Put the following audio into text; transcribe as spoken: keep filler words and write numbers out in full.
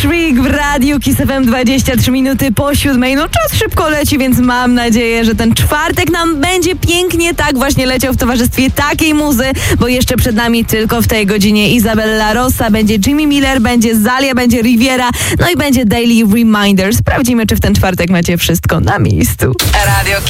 Trick w radiu Kiss F M, dwadzieścia trzy minuty po siódmej. No czas szybko leci, więc mam nadzieję, że ten czwartek nam będzie pięknie tak właśnie leciał w towarzystwie takiej muzy, bo jeszcze przed nami tylko w tej godzinie Izabella Rossa, będzie Jimmy Miller, będzie Zalia, będzie Riviera, no i będzie Daily Reminder. Sprawdzimy, czy w ten czwartek macie wszystko na miejscu. Radio